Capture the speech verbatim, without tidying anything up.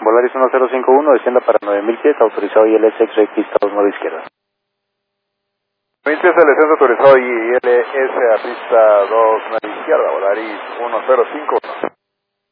Volaris uno cero cinco uno, descienda para nueve mil pies, autorizado I L S X-Ray pista dos nueve izquierda. mil pies de descenso autorizado I L S a pista dos nueve izquierda, Volaris uno cero cinco uno.